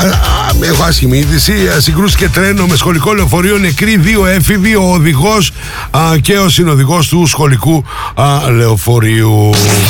Έχω άσχημη είδηση. Συγκρούστηκε τρένο με σχολικό λεωφορείο, νεκροί 2 έφηβοι, ο οδηγός και ο συνοδηγός του σχολικού λεωφορείου.